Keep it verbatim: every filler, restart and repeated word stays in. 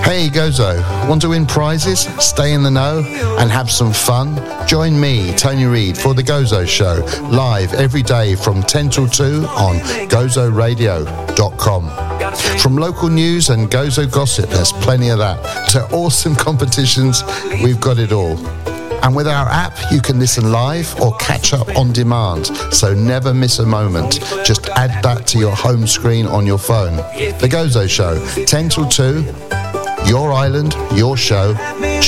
Hey Gozo, want to win prizes, stay in the know and have some fun? Join me, Tony Reid, for The Gozo Show, live every day from ten till two on gozo radio dot com. From local news and Gozo gossip, there's plenty of that, to awesome competitions, we've got it all. And with our app, you can listen live or catch up on demand, so never miss a moment. Just add that to your home screen on your phone. The Gozo Show, ten till two, your island, your show,